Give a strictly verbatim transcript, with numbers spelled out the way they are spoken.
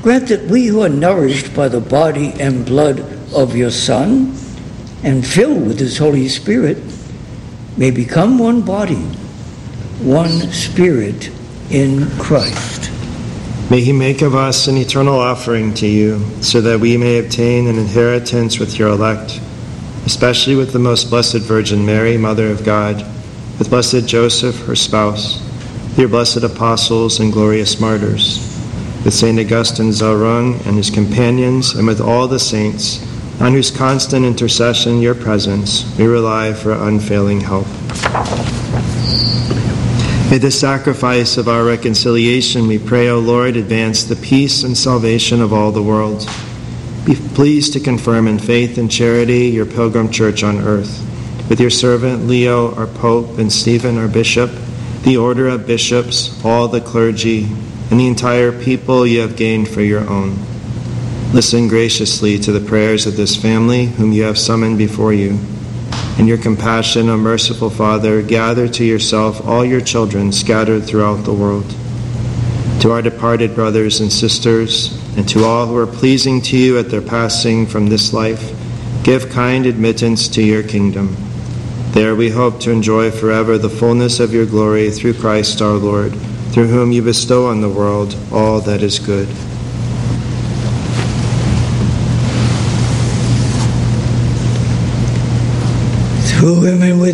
grant that we who are nourished by the body and blood of your Son and filled with his Holy Spirit may become one body, one Spirit in Christ. May he make of us an eternal offering to you, so that we may obtain an inheritance with your elect, especially with the most blessed Virgin Mary, Mother of God, with blessed Joseph, her spouse, with your blessed apostles and glorious martyrs, with Saint Augustine Zalrung and his companions, and with all the saints, on whose constant intercession, your presence, we rely for unfailing help. May the sacrifice of our reconciliation, we pray, O Lord, advance the peace and salvation of all the world. Be pleased to confirm in faith and charity your pilgrim church on earth, with your servant Leo, our Pope, and Stephen, our Bishop, the order of bishops, all the clergy, and the entire people you have gained for your own. Listen graciously to the prayers of this family whom you have summoned before you. In your compassion, O merciful Father, gather to yourself all your children scattered throughout the world. To our departed brothers and sisters, and to all who are pleasing to you at their passing from this life, give kind admittance to your kingdom. There we hope to enjoy forever the fullness of your glory through Christ our Lord, through whom you bestow on the world all that is good. Through him and with